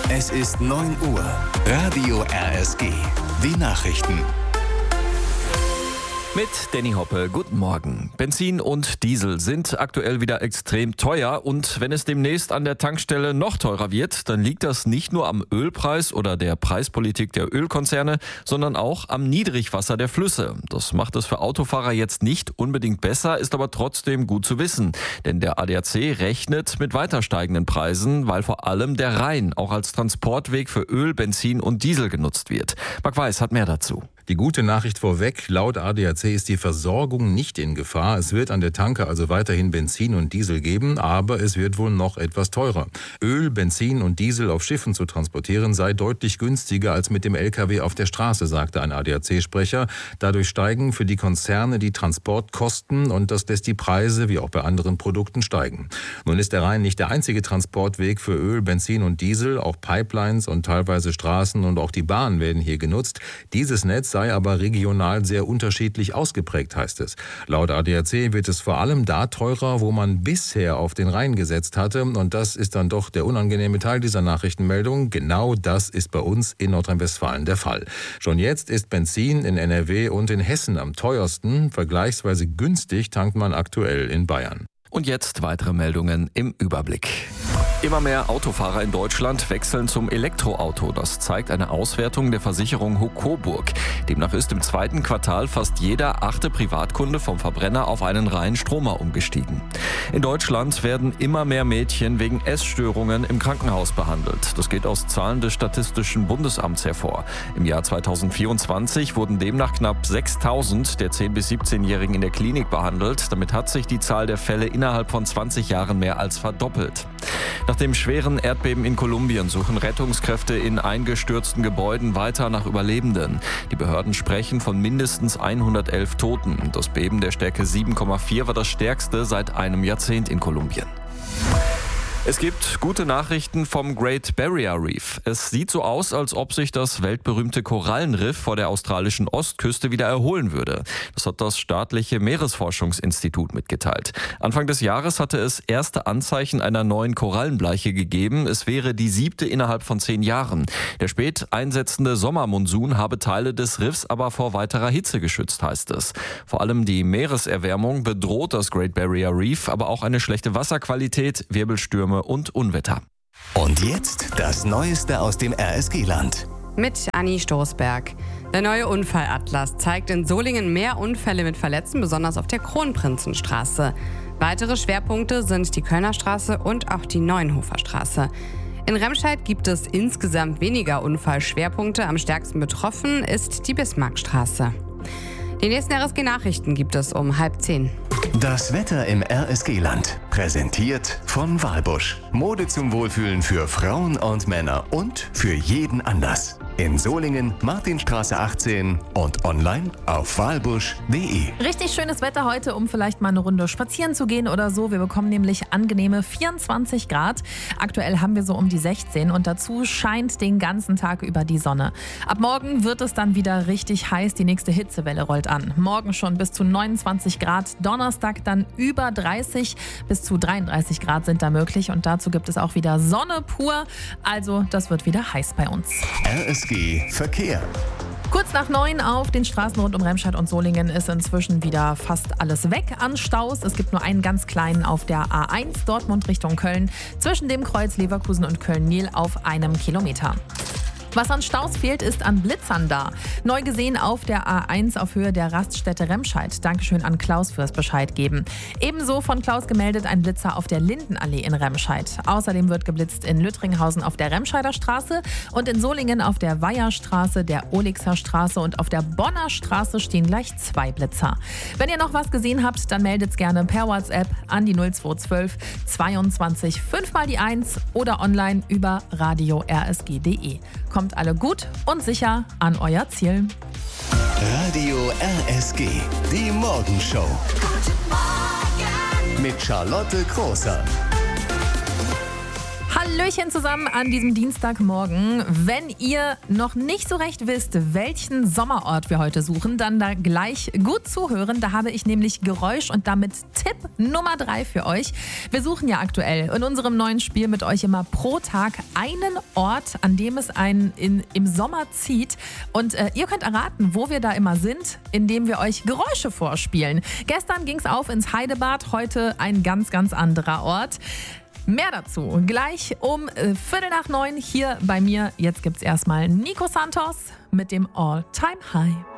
Es ist 9 Uhr. Radio RSG. Die Nachrichten. Mit Danny Hoppe, guten Morgen. Benzin und Diesel sind aktuell wieder extrem teuer und wenn es demnächst an der Tankstelle noch teurer wird, dann liegt das nicht nur am Ölpreis oder der Preispolitik der Ölkonzerne, sondern auch am Niedrigwasser der Flüsse. Das macht es für Autofahrer jetzt nicht unbedingt besser, ist aber trotzdem gut zu wissen. Denn der ADAC rechnet mit weiter steigenden Preisen, weil vor allem der Rhein auch als Transportweg für Öl, Benzin und Diesel genutzt wird. Marc Weiß hat mehr dazu. Die gute Nachricht vorweg, laut ADAC ist die Versorgung nicht in Gefahr. Es wird an der Tanke also weiterhin Benzin und Diesel geben, aber es wird wohl noch etwas teurer. Öl, Benzin und Diesel auf Schiffen zu transportieren sei deutlich günstiger als mit dem LKW auf der Straße, sagte ein ADAC-Sprecher. Dadurch steigen für die Konzerne die Transportkosten und das lässt die Preise, wie auch bei anderen Produkten, steigen. Nun ist der Rhein nicht der einzige Transportweg für Öl, Benzin und Diesel. Auch Pipelines und teilweise Straßen und auch die Bahn werden hier genutzt. Dieses Netz sei aber regional sehr unterschiedlich ausgeprägt, heißt es. Laut ADAC wird es vor allem da teurer, wo man bisher auf den Rhein gesetzt hatte. Und das ist dann doch der unangenehme Teil dieser Nachrichtenmeldung. Genau das ist bei uns in Nordrhein-Westfalen der Fall. Schon jetzt ist Benzin in NRW und in Hessen am teuersten. Vergleichsweise günstig tankt man aktuell in Bayern. Und jetzt weitere Meldungen im Überblick. Immer mehr Autofahrer in Deutschland wechseln zum Elektroauto. Das zeigt eine Auswertung der Versicherung Coburg. Demnach ist im zweiten Quartal fast jeder 8. Privatkunde vom Verbrenner auf einen reinen Stromer umgestiegen. In Deutschland werden immer mehr Mädchen wegen Essstörungen im Krankenhaus behandelt. Das geht aus Zahlen des Statistischen Bundesamts hervor. Im Jahr 2024 wurden demnach knapp 6.000 der 10- bis 17-Jährigen in der Klinik behandelt. Damit hat sich die Zahl der Fälle innerhalb von 20 Jahren mehr als verdoppelt. Nach dem schweren Erdbeben in Kolumbien suchen Rettungskräfte in eingestürzten Gebäuden weiter nach Überlebenden. Die Behörden sprechen von mindestens 111 Toten. Das Beben der Stärke 7,4 war das stärkste seit einem Jahrzehnt in Kolumbien. Es gibt gute Nachrichten vom Great Barrier Reef. Es sieht so aus, als ob sich das weltberühmte Korallenriff vor der australischen Ostküste wieder erholen würde. Das hat das staatliche Meeresforschungsinstitut mitgeteilt. Anfang des Jahres hatte es erste Anzeichen einer neuen Korallenbleiche gegeben. Es wäre die 7. innerhalb von 10 Jahren. Der spät einsetzende Sommermonsun habe Teile des Riffs aber vor weiterer Hitze geschützt, heißt es. Vor allem die Meereserwärmung bedroht das Great Barrier Reef, aber auch eine schlechte Wasserqualität, Wirbelstürme und Unwetter. Und jetzt das Neueste aus dem RSG-Land. Mit Anni Stoßberg. Der neue Unfallatlas zeigt in Solingen mehr Unfälle mit Verletzten, besonders auf der Kronprinzenstraße. Weitere Schwerpunkte sind die Kölner Straße und auch die Neuenhofer Straße. In Remscheid gibt es insgesamt weniger Unfallschwerpunkte. Am stärksten betroffen ist die Bismarckstraße. Die nächsten RSG-Nachrichten gibt es um 9:30. Das Wetter im RSG-Land. Präsentiert von Walbusch. Mode zum Wohlfühlen für Frauen und Männer und für jeden Anlass. In Solingen, Martinstraße 18 und online auf walbusch.de. Richtig schönes Wetter heute, um vielleicht mal eine Runde spazieren zu gehen oder so. Wir bekommen nämlich angenehme 24 Grad. Aktuell haben wir so um die 16 und dazu scheint den ganzen Tag über die Sonne. Ab morgen wird es dann wieder richtig heiß. Die nächste Hitzewelle rollt an. Morgen schon bis zu 29 Grad. Donnerstag dann über 30 bis zu 33 Grad sind da möglich. Und dazu gibt es auch wieder Sonne pur. Also das wird wieder heiß bei uns. RSG Verkehr. Kurz nach 9 auf den Straßen rund um Remscheid und Solingen ist inzwischen wieder fast alles weg an Staus. Es gibt nur einen ganz kleinen auf der A1 Dortmund Richtung Köln zwischen dem Kreuz Leverkusen und Köln-Niel auf 1 Kilometer. Was an Staus fehlt, ist an Blitzern da. Neu gesehen auf der A1 auf Höhe der Raststätte Remscheid. Dankeschön an Klaus fürs Bescheid geben. Ebenso von Klaus gemeldet ein Blitzer auf der Lindenallee in Remscheid. Außerdem wird geblitzt in Lüttringhausen auf der Remscheider Straße und in Solingen auf der Weiherstraße, der Olixer Straße und auf der Bonner Straße stehen gleich 2 Blitzer. Wenn ihr noch was gesehen habt, dann meldet's gerne per WhatsApp an die 0212 22 5 mal die 1 oder online über radio-rsg.de. Kommt alle gut und sicher an euer Ziel. Radio RSG, die Morgenshow. Mit Charlotte Großer. Hallöchen zusammen an diesem Dienstagmorgen. Wenn ihr noch nicht so recht wisst, welchen Sommerort wir heute suchen, dann da gleich gut zuhören. Da habe ich nämlich Geräusch und damit Tipp Nummer 3 für euch. Wir suchen ja aktuell in unserem neuen Spiel mit euch immer pro Tag einen Ort, an dem es einen im Sommer zieht. Und ihr könnt erraten, wo wir da immer sind, indem wir euch Geräusche vorspielen. Gestern ging es auf ins Heidebad, heute ein ganz, ganz anderer Ort. Mehr dazu gleich um 8:15 hier bei mir. Jetzt gibt's erstmal Nico Santos mit dem All-Time High.